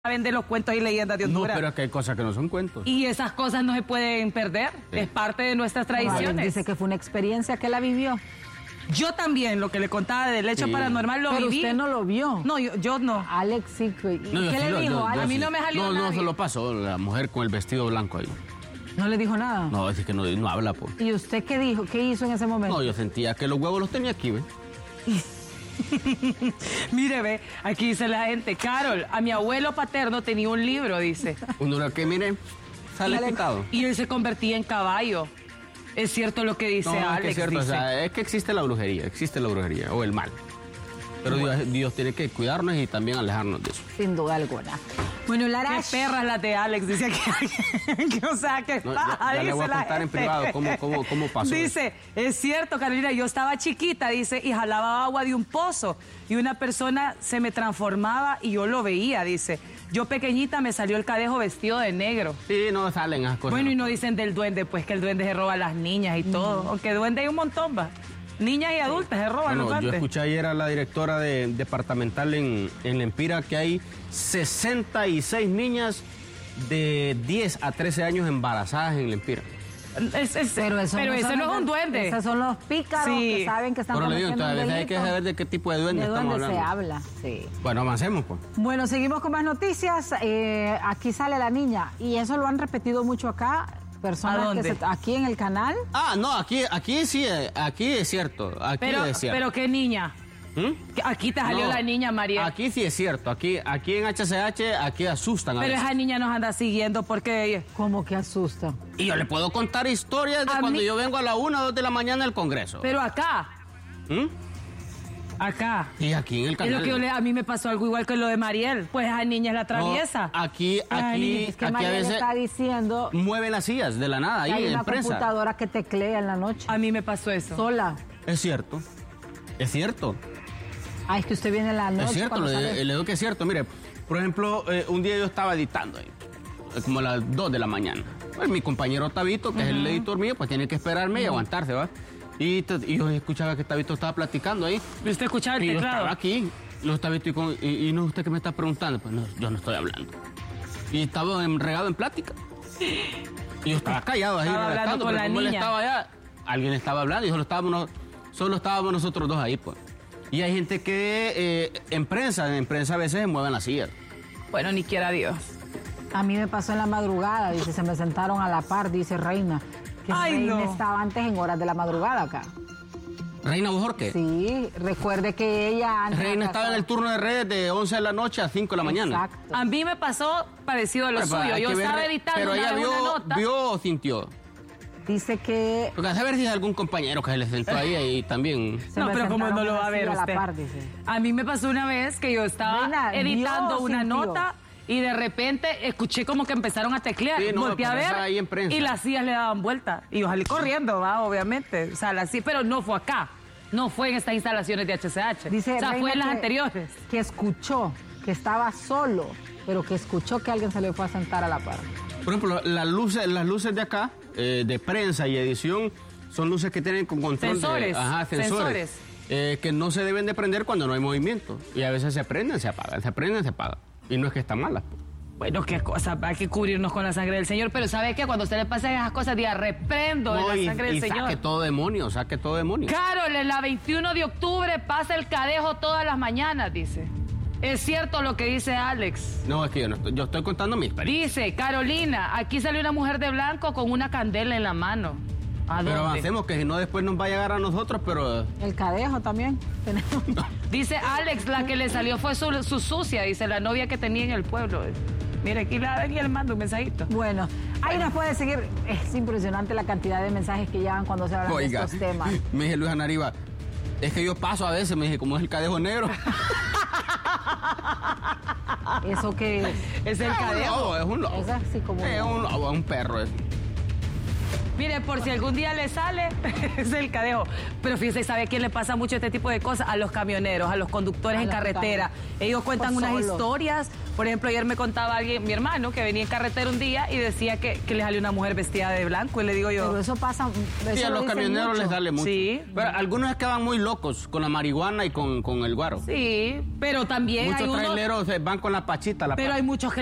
vender los cuentos y leyendas de Honduras. No, pero es que hay cosas que no son cuentos. Y esas cosas no se pueden perder. Sí. Es parte de nuestras tradiciones. Vale, dice que fue una experiencia que la vivió. Yo también, lo que le contaba del hecho paranormal, lo pero viví. Usted no lo vio. No, yo no. Alex sí. No, ¿Qué le dijo? A mí no me salió No, se lo pasó, la mujer con el vestido blanco ahí. ¿No le dijo nada? No, es que no habla, pues. ¿Y usted qué dijo? ¿Qué hizo en ese momento? No, yo sentía que los huevos los tenía aquí, ¿ves? Mire, ve, aquí dice la gente, Carol, a mi abuelo paterno tenía un libro, dice. Uno que, mire, sale quitado. Y él se convertía en caballo. Es cierto lo que dice Alex. Es cierto, dice. O sea, es que existe la brujería, o el mal. Pero bueno, Dios tiene que cuidarnos y también alejarnos de eso. Sin duda alguna. Bueno, Lara. Qué perras las de Alex, dice que o sea, que no, ya le voy a contar en privado cómo pasó. Dice, es cierto, Carolina, yo estaba chiquita, dice, y jalaba agua de un pozo, y una persona se me transformaba y yo lo veía, dice. Yo pequeñita me salió el cadejo vestido de negro. Sí, no salen esas cosas. Bueno, y no dicen del duende, pues que el duende se roba a las niñas y todo, aunque duende hay un montón, va. Niñas y adultas se roban los duendes. Yo escuché ayer a la directora departamental en La Empira que hay 66 niñas de 10 a 13 años embarazadas en La Empira. Pero ese no es un duende. Esos son los pícaros que saben que están cometiendo un delito. Hay que saber de qué tipo de duende estamos hablando. De dónde se habla, sí. Bueno, avancemos, pues. Bueno, seguimos con más noticias. Aquí sale la niña, y eso lo han repetido mucho acá. Personas que aquí en el canal. Ah, no, aquí sí, aquí es cierto. Pero ¿qué niña? Aquí te salió la niña, María. Aquí sí es cierto. Aquí en HCH, aquí asustan. Pero esa niña nos anda siguiendo porque... ¿Cómo que asusta? Y yo le puedo contar historias de cuando yo vengo a la 1 o 2 de la mañana al Congreso. Pero acá. Acá. Y aquí en el canal. Es lo que a mí me pasó algo igual que lo de Mariel. Pues esa niña es la traviesa. No, aquí es que Mariel a veces está diciendo... mueven las sillas de la nada ahí hay en una prensa. computadora que teclea en la noche. A mí me pasó eso. Sola. Es cierto. Es cierto. Ah, es que usted viene en la noche. Es cierto, le digo que es cierto. Mire, por ejemplo, un día yo estaba editando ahí, como a las 2 de la mañana. Pues mi compañero Tabito, que es el editor mío, pues tiene que esperarme y aguantarse, ¿va? Y yo escuchaba que Tabito estaba platicando ahí. ¿Y usted escuchaba el teclado? Y yo estaba aquí, Tabito, y no, ¿usted qué me está preguntando? Pues no, yo no estoy hablando. Y estaba regado en plática. Y yo estaba callado ahí, redactando, pero como él estaba allá, alguien estaba hablando y solo estábamos nosotros dos ahí, pues. Y hay gente que en prensa a veces se mueven las sillas. Bueno, ni quiera Dios. A mí me pasó en la madrugada, dice, se me sentaron a la par, dice Reina. Que Reina estaba antes en horas de la madrugada acá. ¿Reina Bojorque? Sí, recuerde que ella... Reina estaba en el turno de redes de 11 de la noche a 5 de la mañana. Exacto. A mí me pasó parecido a lo suyo. Yo estaba editando una nota. ¿Vio o sintió? Dice que... Porque a saber si es algún compañero que se le sentó ahí y también... No, pero como no lo va a ver usted. A mí me pasó una vez que yo estaba editando una nota y de repente escuché como que empezaron a teclear. Sí, no, volteé a ver ahí en prensa. Y las sillas le daban vuelta. Y yo salí corriendo, ¿va? Obviamente. O sea, pero no fue acá. No fue en estas instalaciones de HCH. Dice, o sea, fue en las anteriores. Que escuchó, que estaba solo, pero que escuchó que alguien se le fue a sentar a la par. Por ejemplo, las luces de acá, de prensa y edición, son luces que tienen con control sensores. Sensores. Que no se deben de prender cuando no hay movimiento. Y a veces se prenden, se apagan, se prenden, se apagan. Y no es que están malas. Bueno, qué cosa, hay que cubrirnos con la sangre del Señor, pero ¿sabe qué? Cuando usted le pasa esas cosas, diga, reprendo en la sangre del Señor. Saque todo demonio. Carol, en la 21 de octubre pasa el cadejo todas las mañanas, dice. Es cierto lo que dice Alex. No, es que yo estoy contando mi experiencia. Dice, Carolina, aquí salió una mujer de blanco con una candela en la mano. Pero avancemos, que si no después nos va a llegar a nosotros, pero... El cadejo también. Dice Alex, la que le salió fue su sucia, dice la novia que tenía en el pueblo. Mire, aquí le mando un mensajito. Bueno, ahí nos puede seguir. Es impresionante la cantidad de mensajes que llegan cuando se hablan de estos temas. Me dije, Luis Anariba, es que yo paso a veces, me dije, como es el cadejo negro. ¿Eso qué es? Es el cadejo. Es un lobo. Es así como... Es un lobo, es un perro eso. Mire, por si algún día le sale, es el cadejo. Pero fíjese, ¿sabe a quién le pasa mucho este tipo de cosas? A los camioneros, a los conductores en carretera. Ellos cuentan unas historias Por ejemplo, ayer me contaba alguien, mi hermano, que venía en carretera un día y decía que le salió una mujer vestida de blanco. Y le digo yo... Pero eso pasa... Sí, a los camioneros mucho. Les sale mucho. Sí. Pero algunos quedan muy locos con la marihuana y con el guaro. Sí, pero también muchos traileros van con la pachita. Pero hay muchos que